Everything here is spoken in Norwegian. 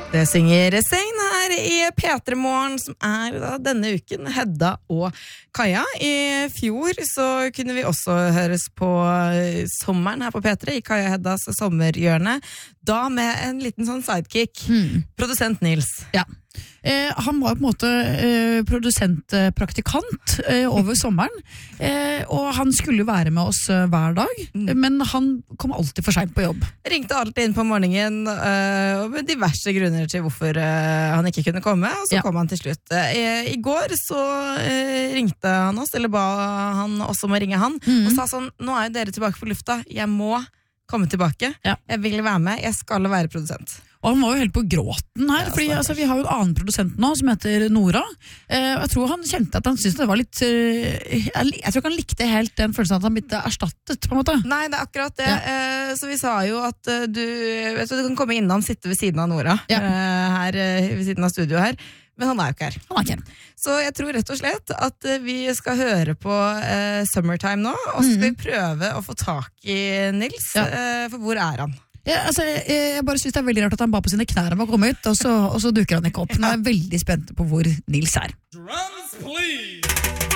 Det synger Resign her i P3 Morgen, som da denne uken Hedda og Kaja. I fjor så kunne vi også høres på sommeren her på P3 i Kaja Heddas sommerhjørne, da med en liten sånn sidekick. Produsent Nils. Ja. Han var på en måte produsentpraktikant over sommeren, og han skulle være med oss hver dag, men han kom alltid for sent på jobb. Ringte alltid inn på morgenen med diverse grunner til hvorfor han ikke kunne komme, og så kom han til slutt. I går så ringte han oss, eller ba han oss om å ringe han, og sa sånn, nå jo dere tilbake på lufta, jeg må komme tilbake, jeg vil være med, jeg skal være produsent. Og han var jo helt på gråten her, fordi altså, vi har jo en annen produsent nå som heter Nora, og jeg tror han kjente at han syntes det var litt jeg tror ikke han likte helt den følelsen at han ble erstattet på en måte. Nei, det akkurat det, så vi sa jo at du kan komme innom, sitte ved siden av Nora her ved siden av studio her, men han jo ikke her. Han ikke her. Så jeg tror rett og slett at vi skal høre på Summertime nå, og så skal vi prøve å få tak i Nils, for hvor han? Ja, altså, jeg bare synes det veldig rart at han ba på sine knær om å komme ut, og så dukker han ikke opp. Nå jeg veldig spent på hvor Nils Drums, please!